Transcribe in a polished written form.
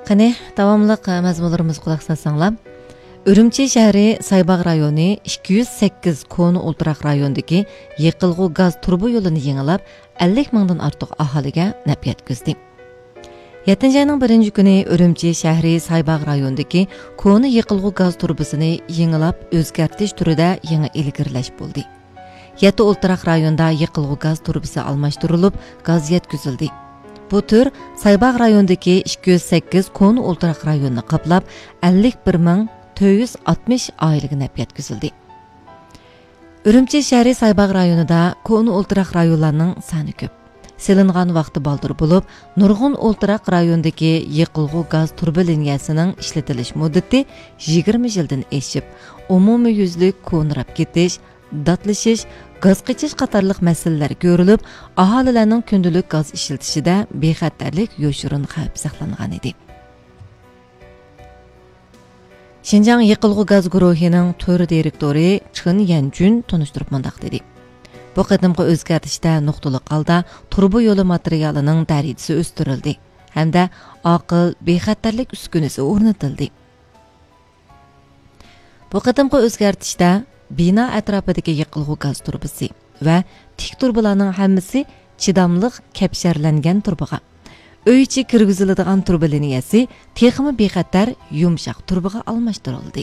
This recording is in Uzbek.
Qani, davamlıq məzmunlarımız qulaq salsanglar. Ürümçi şəhəri Saybağ rayonu 208 konu ultraq rayondagi yiqilğu gaz turbu yolunu yengilab 50 mingdan ortiq aholiga naf yetkazdi. 7 ayning 1 kuni Ürümçi şəhəri Saybağ rayonidagi konu yiqilğu gaz turbusini yengilab o'zgartirish turida yangi ilgirlash bo'ldi. 7 ultraq rayonda yiqilğu gaz turbusi almashtirilib, gaz yetkazildi. Bu tür Saybağ rayonidagi 208 konu ultraq rayonni qaplab 51.460 ailəyə naf yetkazildi. Ürümçi şəhəri Saybağ rayonida konu ultraq rayonlarning soni ko'p. Selingan vaqti baldır bo'lib, nurg'un ultraq rayondagi yiqilg'u gaz turbi liniyasining ishlatilish muddati 20 yildan eshib, umumiy yuzlik ko'nrab ketish, datlashish, gaz qichish qatorliq masalalar ko'rilib, aholilarning kundalik gaz ishlatishida bexatarlik yoshirin xavf saqlangan edi. Xinjiang yiqilg'u gaz guruhining to'ri direktori Chen Yanjun tunishtirib mundaq dedi. Bu qadimgi o'zgartishda nuqtali holda turbu yo'li materialining darajasi o'stirildi hamda aql bexatarlik uskunasi o'rnatildi. Bu qadimgi o'zgartishda bino atrofidagi yiqilg'u gaz turbusi va tik turbalarning hammasi chidamliq kapsharlangan turbaga, uy ichi kirgiziladigan turba liniyasi texmi bexatar yumshoq turbaga almashtirildi.